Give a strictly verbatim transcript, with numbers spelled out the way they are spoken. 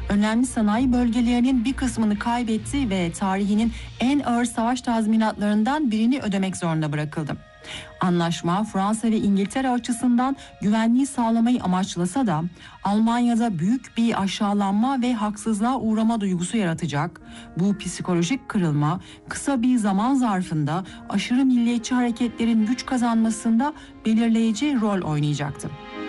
önemli sanayi bölgelerinin bir kısmını kaybetti ve tarihinin en ağır savaş tazminatlarından birini ödemek zorunda bırakıldı. Anlaşma Fransa ve İngiltere açısından güvenliği sağlamayı amaçlasa da Almanya'da büyük bir aşağılanma ve haksızlığa uğrama duygusu yaratacak. Bu psikolojik kırılma kısa bir zaman zarfında aşırı milliyetçi hareketlerin güç kazanmasında belirleyici rol oynayacaktı.